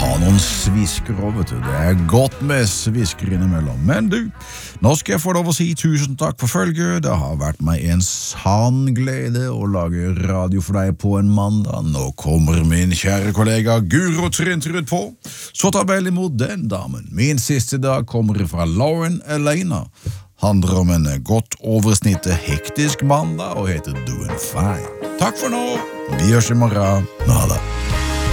ha noen svisker også, vet du. Det godt med svisker innimellom. Men du, nå skal jeg få lov å si tusen takk for følget. Det har vært meg en sann glede å lage radio for deg på en mandag. Nå kommer min kjære kollega Guro Trintrud på. Så ta vel imot den damen. Min siste dag kommer fra Lauren Elena. Handler om en godt oversnittet hektisk mandag og heter Doing Fine. Takk for nå. Vi høres i morgen. Ha det.